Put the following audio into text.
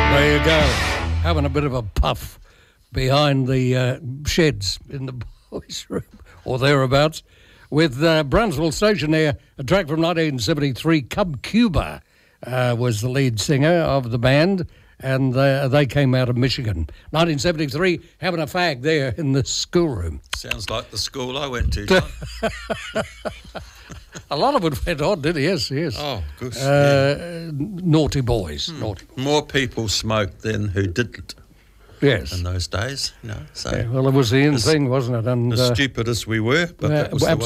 There you go. Having a bit of a puff behind the sheds in the boys' room, or thereabouts, with Brownsville Station there, a track from 1973. Cub Cuba was the lead singer of the band, and they came out of Michigan. 1973, having a fag there in the schoolroom. Sounds like the school I went to, John. A lot of it went on, did it? Yes. Oh, gosh. Naughty boys. Naughty boys. More people smoked than who didn't. Yes. In those days, you know. So yeah, well, it was the in thing, wasn't it? And as stupid as we were, but that was the way.